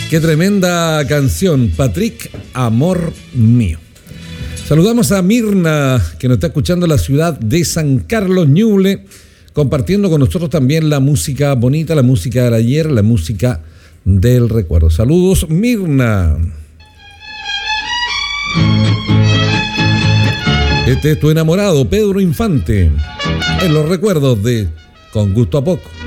Qué tremenda canción, Patrick, Amor Mío. Saludamos a Mirna, que nos está escuchando en la ciudad de San Carlos, Ñuble, compartiendo con nosotros también la música bonita, la música del ayer, la música del recuerdo. Saludos, Mirna. Este es tu enamorado, Pedro Infante, en los recuerdos de Con Gusto a Poco.